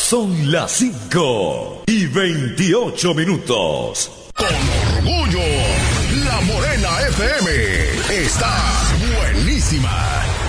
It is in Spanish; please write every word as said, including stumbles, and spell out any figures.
Son las cinco y veintiocho minutos. Con orgullo, La Morena F M está buenísima.